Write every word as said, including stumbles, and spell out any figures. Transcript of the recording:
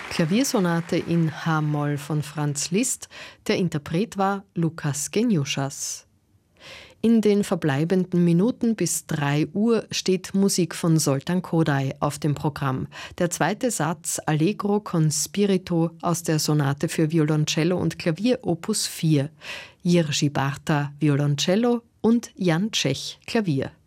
Klaviersonate in H-Moll von Franz Liszt. Der Interpret war Lukas Geniuschas. In den verbleibenden Minuten bis drei Uhr steht Musik von Zoltán Kodály auf dem Programm. Der zweite Satz Allegro con spirito aus der Sonate für Violoncello und Klavier Opus vier. Jiří Bárta Violoncello und Jan Czech Klavier.